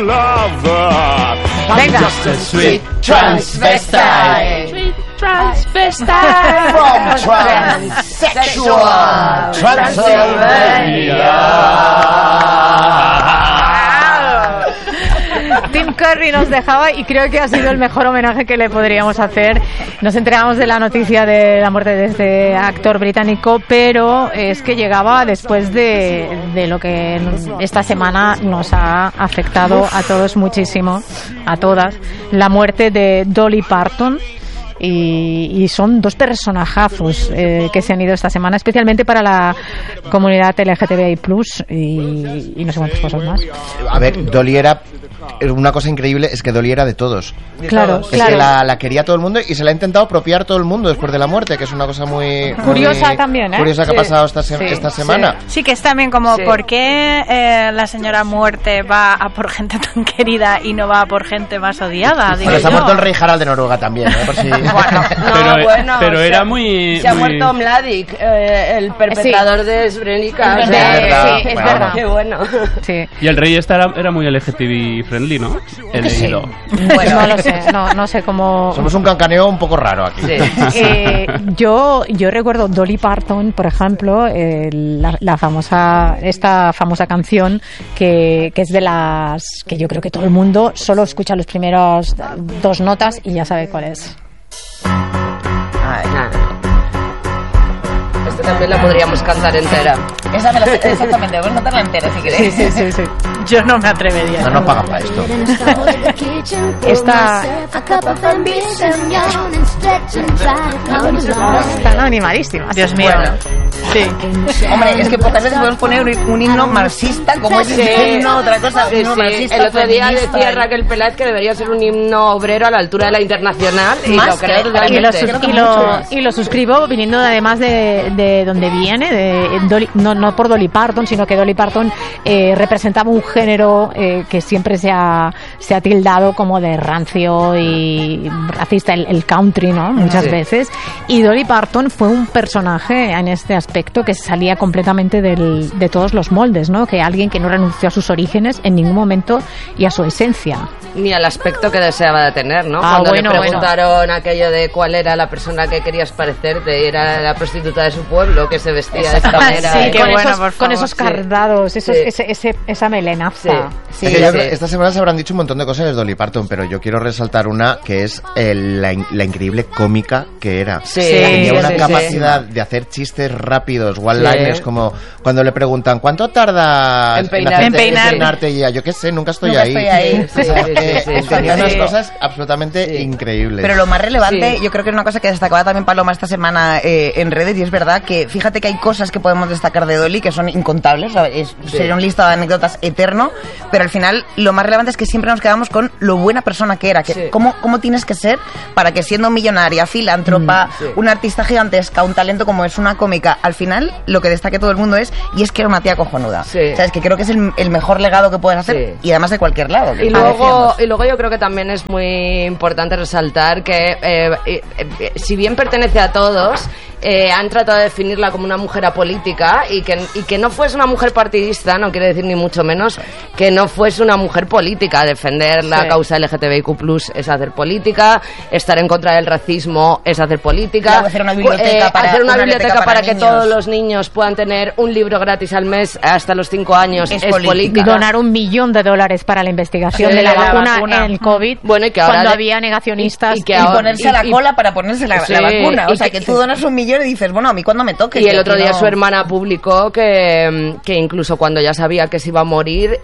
lover. I'm just a sweet transvestite. Sweet transvestite From transsexual Transylvania. Tim Curry nos dejaba y creo que ha sido el mejor homenaje que le podríamos hacer. Nos enteramos de la noticia de la muerte de este actor británico, pero es que llegaba después de lo que esta semana nos ha afectado a todos muchísimo, a todas, la muerte de Dolly Parton. Y son dos personajazos que se han ido esta semana, especialmente para la comunidad LGTBI+, y no sé cuántas cosas más. A ver, Dolly era... Una cosa increíble es que Dolly era de todos. Claro, es que la quería todo el mundo y se la ha intentado apropiar todo el mundo después de la muerte, que es una cosa muy curiosa también, curiosa que ha pasado esta semana. Sí, que es también como ¿por qué la señora muerte va a por gente tan querida y no va a por gente más odiada? Porque se ha muerto el rey Harald de Noruega también, por si... pero era muy... Se ha muerto Mladic, el perpetrador de Srebrenica. Es verdad. Qué bueno. Sí. Y el rey era muy LGTBI friendly, ¿no? He leído. Bueno, no lo sé, no sé cómo... Somos un cancaneo un poco raro aquí. Sí. Yo recuerdo Dolly Parton, por ejemplo, esta famosa canción que es de las que yo creo que todo el mundo solo escucha los primeros dos notas y ya sabe cuál es. Esta también la podríamos cantar entera. Esa me la sé, exactamente, voy a cantarla entera si queréis. Sí. Yo no me atrevería. No nos pagan para esto. Están animadísimas. Dios mío. Bueno. Sí. Hombre, es que pocas veces podemos poner un himno marxista como es un himno, otra cosa. Sí. Marxista, El otro día feminista. decía Raquel Peláez que debería ser un himno obrero a la altura de la internacional y Más lo creo que- totalmente. Y lo suscribo viniendo además de donde viene, de Dolly, no por Dolly Parton, sino que Dolly Parton representaba un género que siempre se ha tildado como de rancio y racista, el country, ¿no? Muchas veces. Y Dolly Parton fue un personaje en este aspecto que salía completamente de todos los moldes, ¿no? Que alguien que no renunció a sus orígenes en ningún momento y a su esencia. Ni al aspecto que deseaba de tener, ¿no? Ah, Cuando bueno, le preguntaron aquello de cuál era la persona que querías parecerte, era la prostituta de su pueblo que se vestía de esta manera. Sí, qué bueno, por con favor, esos sí. cardados, Sí. esa melenaza. Sí. Es que yo creo que esta semana se habrán dicho un montón de cosas de Dolly Parton, pero yo quiero resaltar una que es la increíble cómica que era. Sí, Tenía una sí, capacidad de hacer chistes rápidos, one-liners, como cuando le preguntan ¿cuánto tarda En peinarte? Y ella, yo qué sé, nunca estoy Nunca ahí. estoy ahí. O sea, Sí. tenía unas cosas absolutamente increíbles. Pero lo más relevante, yo creo que es una cosa que destacaba también Paloma esta semana en redes, y es verdad que fíjate que hay cosas que podemos destacar de Dolly que son incontables, o sea, sería un listado de anécdotas eterno, pero al final lo más relevante es que siempre nos quedamos con lo buena persona que era, que cómo tienes que ser para que siendo millonaria, filántropa, una artista gigantesca, un talento como es una cómica, al final lo que destaque todo el mundo es que era una tía cojonuda. Sí. ¿Sabes? Que creo que es el mejor legado que puedes hacer, y además de cualquier lado. Y luego yo creo que también es muy importante resaltar que si bien pertenece a todos, han tratado de definirla como una mujer apolítica y que no fuese una mujer partidista, no quiere decir ni mucho menos que no fuese una mujer política. Defender la causa LGTBIQ+ es hacer política, estar en contra del racismo es hacer política, hacer una biblioteca para que niños. todos los niños puedan tener un libro gratis al mes hasta los 5 años es política. Donar $1 millón para la investigación de la vacuna en el COVID, bueno, y que ahora cuando había negacionistas y que Y ahora- ponerse a la cola para ponerse la vacuna. O sea, que tú donas $1 millón y dices, bueno, a mí cuando me toque. Y el otro día su hermana publicó que incluso cuando ya sabía que se iba a morir,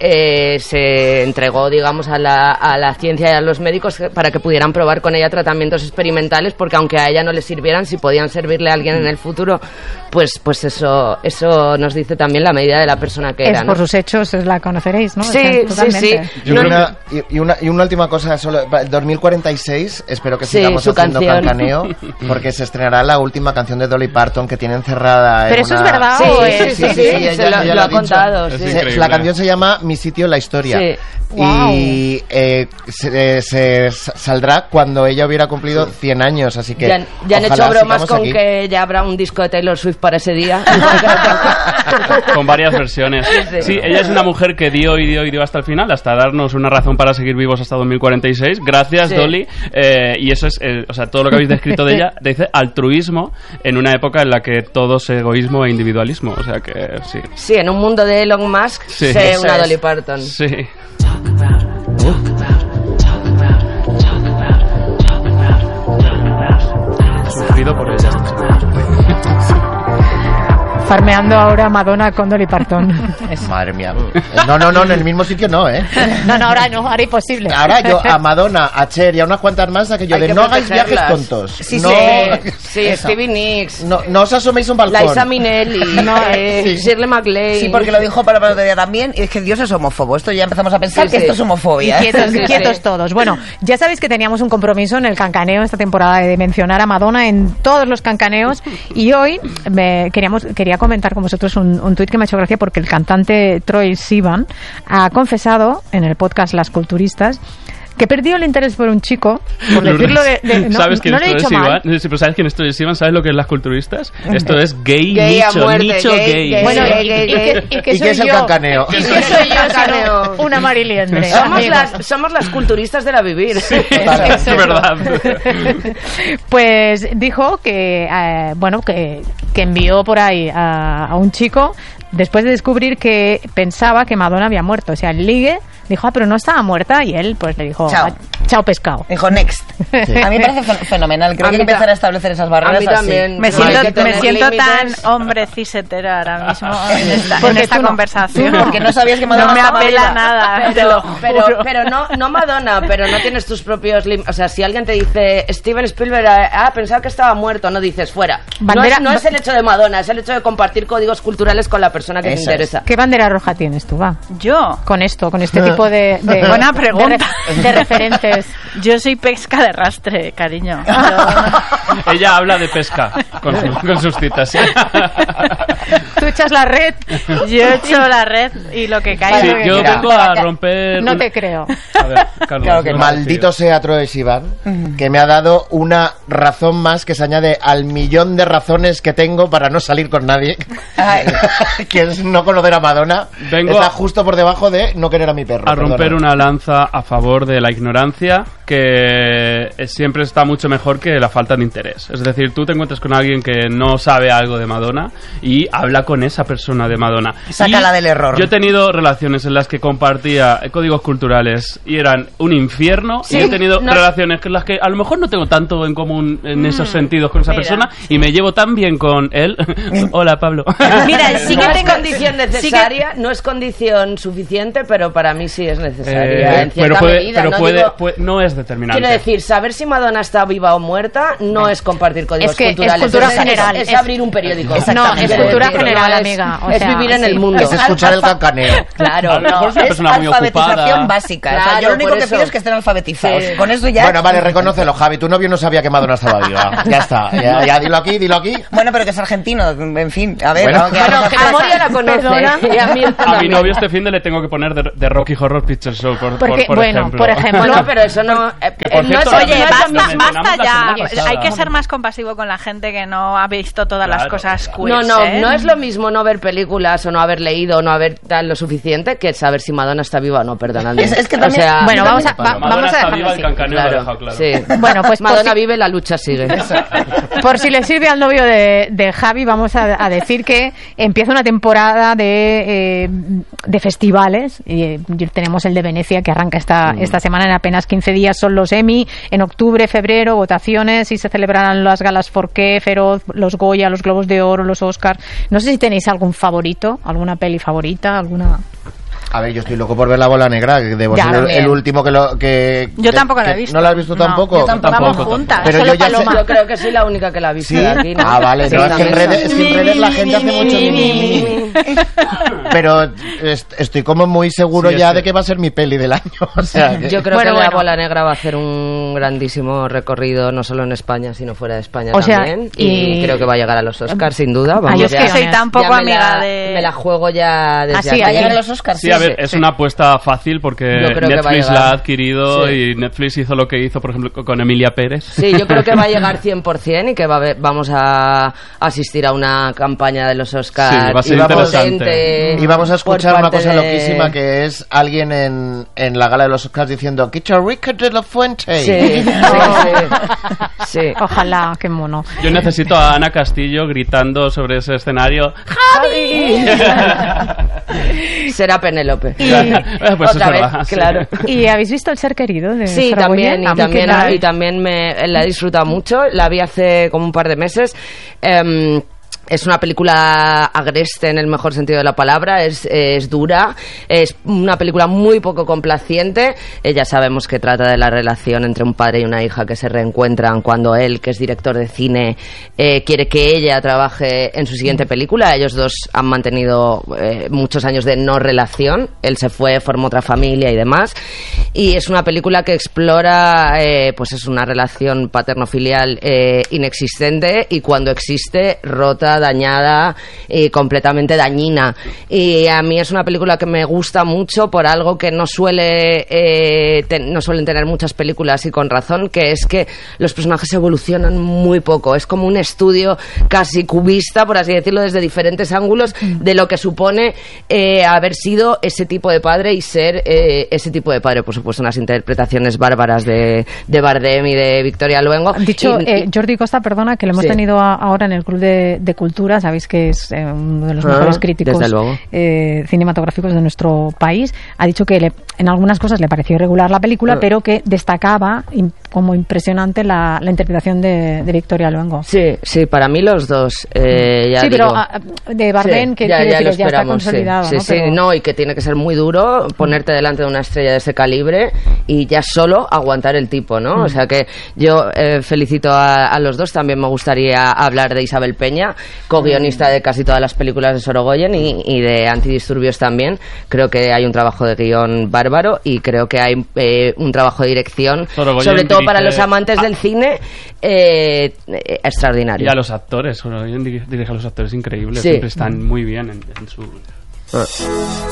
se entregó, digamos, a la ciencia y a los médicos para que pudieran probar con ella tratamientos experimentales, porque aunque a ella no le sirvieran, si podían servirle a alguien en el futuro, pues eso nos dice también la medida de la persona que era, ¿no? Por sus hechos la conoceréis, ¿no? Sí, Totalmente. Y una última cosa, solo 2046, espero que sigamos su haciendo canción. cancaneo, porque se estrenará la última canción canción de Dolly Parton que tiene encerrada. Pero eso es verdad. Sí, lo ha contado. La canción se llama Mi sitio en la historia. Sí. Y se saldrá cuando ella hubiera cumplido 100 años, así que ya han hecho bromas con que ya habrá un disco de Taylor Swift para ese día. Con varias versiones. Sí, ella es una mujer que dio hasta el final, hasta darnos una razón para seguir vivos hasta 2046. Gracias, Dolly. Y eso es, o sea, todo lo que habéis descrito de ella, dice altruismo en una época en la que todo es egoísmo e individualismo. O sea que sí. Sí, en un mundo de Elon Musk, sé una Dolly Parton. Sí. Sufrido por ella. Farmeando ahora Madonna con Dolly Parton. Madre mía. No, en el mismo sitio no, ¿eh? No, ahora imposible. Ahora yo a Madonna, a Cher y a unas cuantas más, a que yo no hagáis viajes tontos. Sí, Stevie Nicks. No os asoméis un balcón. Liza Minnelli, Shirley MacLaine. Sí, porque lo dijo para el otro día también, y es que Dios es homófobo. Esto ya empezamos a pensar que esto es homofobia. Y quietos todos. Bueno, ya sabéis que teníamos un compromiso en el cancaneo esta temporada de mencionar a Madonna en todos los cancaneos, y hoy quería comentar con vosotros un tuit que me ha hecho gracia, porque el cantante Troye Sivan ha confesado en el podcast Las Culturistas que perdió el interés por un chico, por decirlo ¿Sabes quién no le he dicho mal. Sí, pero ¿sabes quién es Troye Sivan? ¿Sabes lo que es Las Culturistas? Esto es gay a nicho, muerte, nicho gay. Bueno, ¿Y qué es el cancaneo? ¿Y qué soy yo? Una mariliendre. Somos las culturistas de la vivir. Sí, es verdad. Pues dijo que que envió por ahí a un chico después de descubrir que pensaba que Madonna había muerto. O sea, el ligue dijo, pero no estaba muerta, y él pues le dijo, chao pescado. Dijo, next. Sí. A mí me parece fenomenal. Creo que hay que empezar a establecer esas barreras. A mí también. Me siento tan hombre cisetera ahora mismo en esta conversación. Porque no sabías que Madonna no me apela nada. Pero no Madonna, pero no tienes tus propios límites. O sea, si alguien te dice Steven Spielberg pensaba que estaba muerto, no dices fuera. No es el hecho de Madonna, es el hecho de compartir códigos culturales con la persona que te interesa. ¿Qué bandera roja tienes tú, va? Yo. Con este tipo de buena pregunta. De referentes. Yo soy pesca de rastre, cariño. Ella habla de pesca con sus citas. ¿Sí? Tú echas la red. Yo echo la red y lo que cae. Sí, yo vengo a romper. No te creo. A ver, Carlos. Claro que maldito sea Troye Sivan, que me ha dado una razón más que se añade al millón de razones que tengo para no salir con nadie. Que es no conocer a Madonna. Está justo por debajo de no querer a mi perro. A romper una lanza a favor de la ignorancia, que siempre está mucho mejor que la falta de interés. Es decir, tú te encuentras con alguien que no sabe algo de Madonna y habla con esa persona de Madonna. Sácala del error. Yo he tenido relaciones en las que compartía códigos culturales y eran un infierno, y he tenido relaciones en las que a lo mejor no tengo tanto en común en esos sentidos con esa persona, y me llevo tan bien con él. Hola, Pablo. Mira, sí que tengo condición necesaria, no es condición suficiente, pero para mí sí es necesaria en cierta medida. No es determinante. Quiero decir, saber si Madonna está viva o muerta no es compartir códigos culturales. Es cultura general. Es abrir un periódico. No, es cultura general, amiga. Es vivir en el mundo. Es escuchar el cancaneo. Claro, es alfabetización básica. Claro, o sea, yo lo único que pido es que estén alfabetizados. Sí. Con eso ya... Bueno, vale, reconócelo, Javi. Tu novio no sabía que Madonna estaba viva. Ya está. Ya dilo aquí. Bueno, pero que es argentino. En fin, a ver. Bueno, Amoria la conoce. A mi novio este fin de le tengo que poner de Rocky Horror Picture Show, por ejemplo. Por ejemplo. No, pero eso no... Oye, basta ya. Hay que ser más compasivo con la gente que no ha visto todas las cosas queer. No es lo mismo no ver películas o no haber leído o no haber tal lo suficiente que saber si Madonna está viva o no, perdonadme. Es que también, bueno, vamos a dejarlo así. Claro. Sí. Bueno, pues Madonna vive, la lucha sigue. Por si le sirve al novio de Javi, vamos a decir que empieza una temporada de festivales. Tenemos el de Venecia, que arranca esta semana. En apenas 15 días son los Emmy. En octubre, febrero, votaciones, y se celebrarán las galas Forqué, Feroz, los Goya, los Globos de Oro, los Oscars. No sé si tenéis algún favorito, alguna peli favorita, alguna... A ver, yo estoy loco por ver La Bola Negra, que debo Ya, ser también. el último que Yo tampoco la he visto. ¿No la has visto tampoco? Yo tampoco. Vamos juntas. Pero Solo yo ya sé... Paloma. Yo creo que soy la única que la ha visto ¿Sí? de aquí, ¿no? Ah, vale, Sí, no, es que en también. redes la gente hace mucho mi. Pero estoy como muy seguro Sí, ya sí. de que va a ser mi peli del año. O sea, que... Yo creo Bueno, que La bueno. Bola Negra va a hacer un grandísimo recorrido, no solo en España, sino fuera de España O sea, también. y- Y creo que va a llegar a los Oscars, sin duda. Vamos, Yo es que ya- soy tan poco ya amiga de... Me la juego ya desde Así, aquí. ¿Va a llegar a los Oscars? Sí, a ver, es una apuesta fácil porque Yo creo que va a Netflix llegar. la ha adquirido Sí. y Netflix hizo lo que hizo, por ejemplo, con Emilia Pérez. Sí, yo creo que va a llegar 100% y que vamos a asistir a una campaña de los Oscars. Sí, va a ser y interesante. potente Y vamos a escuchar por una parte cosa de- loquísima, que es alguien en la gala de los Oscars diciendo ¡Quita Rica de la Fuente! Sí, sí, sí. Sí. Ojalá, qué mono. Yo necesito a Ana Castillo gritando sobre ese escenario. Será Penélope. Pues es Otra vez, verdad, sí. claro. ¿Y habéis visto El ser querido de Sí, Sorogoyen? también, A mí que tal. y también la he disfrutado mucho. La vi hace como un par de meses. Es una película agreste en el mejor sentido de la palabra, es dura, es una película muy poco complaciente. Ya sabemos que trata de la relación entre un padre y una hija que se reencuentran cuando él, que es director de cine, quiere que ella trabaje en su siguiente película. Ellos dos han mantenido muchos años de no relación, él se fue, formó otra familia y demás. Y es una película que explora, pues es una relación paterno-filial inexistente, y cuando existe, rota, dañada y completamente dañina. Y a mí es una película que me gusta mucho por algo que no suelen tener muchas películas, y con razón, que es que los personajes evolucionan muy poco. Es como un estudio casi cubista, por así decirlo, desde diferentes ángulos de lo que supone haber sido ese tipo de padre y ser ese tipo de padre. Por supuesto, unas interpretaciones bárbaras de Bardem y de Victoria Luengo. Han dicho, Y- Jordi Costa, perdona, que lo hemos Sí. tenido ahora en el Club de Cultura, sabéis que es uno de los mejores críticos desde luego. cinematográficos de nuestro país. Ha dicho que en algunas cosas le pareció irregular la película, pero que destacaba como impresionante la interpretación de Victoria Luengo. Sí, sí, para mí los dos. Ya Sí, digo. pero de Bardem, Sí, que ya, quiere ya decir lo que ya está esperamos, consolidado, sí, ¿no? sí, sí, Pero- no, y que tiene que ser muy duro ponerte delante de una estrella de ese calibre y ya solo aguantar el tipo, ¿no? O sea que yo felicito a los dos. También me gustaría hablar de Isabel Peña, co-guionista de casi todas las películas de Sorogoyen y de Antidisturbios también. Creo que hay un trabajo de guión bárbaro, y creo que hay un trabajo de dirección, Sorogoyen sobre todo para dirige- los amantes del cine, extraordinario. Y a los actores, dirige a los actores increíbles, Sí. siempre están muy bien en su...